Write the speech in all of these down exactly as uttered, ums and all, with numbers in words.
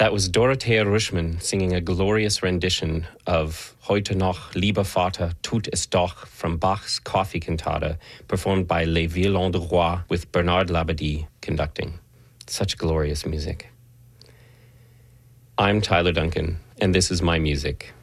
That was Dorothea Rüschmann singing a glorious rendition of Heute noch, lieber Vater, tut es doch from Bach's Coffee Cantata, performed by Les Violons de Roi with Bernard Labadie conducting. Such glorious music. I'm Tyler Duncan, and this is my music.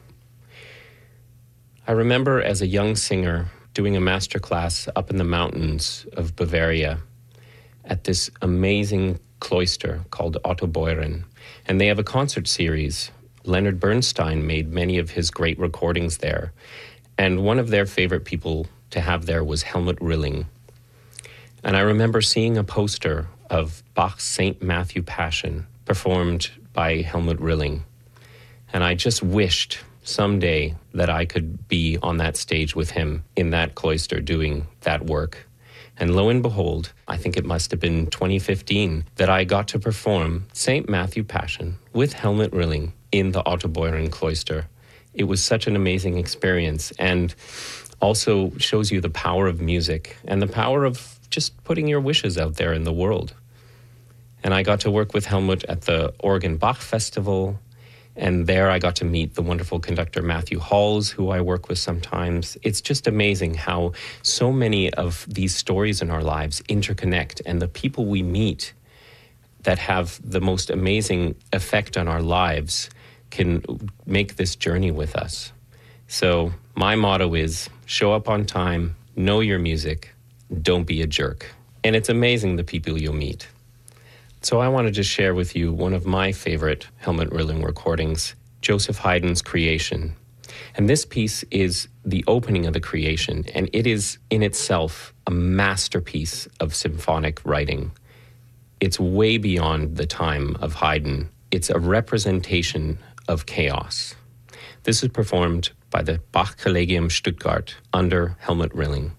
I remember as a young singer doing a master class up in the mountains of Bavaria at this amazing cloister called Otto Beuren. And they have a concert series. Leonard Bernstein made many of his great recordings there. And one of their favorite people to have there was Helmut Rilling. And I remember seeing a poster of Bach's Saint Matthew Passion performed by Helmut Rilling. And I just wished someday that I could be on that stage with him in that cloister doing that work. And lo and behold, I think it must have been twenty fifteen that I got to perform Saint Matthew Passion with Helmut Rilling in the Otto Beuren cloister. It was such an amazing experience, and also shows you the power of music and the power of just putting your wishes out there in the world. And I got to work with Helmut at the Oregon Bach Festival, and there I got to meet the wonderful conductor Matthew Halls, who I work with sometimes. It's just amazing how so many of these stories in our lives interconnect, and the people we meet that have the most amazing effect on our lives can make this journey with us. So my motto is, show up on time, know your music, don't be a jerk. And it's amazing the people you'll meet. So I wanted to share with you one of my favorite Helmut Rilling recordings, Joseph Haydn's Creation. And this piece is the opening of the Creation, and it is in itself a masterpiece of symphonic writing. It's way beyond the time of Haydn. It's a representation of chaos. This is performed by the Bach Collegium Stuttgart under Helmut Rilling.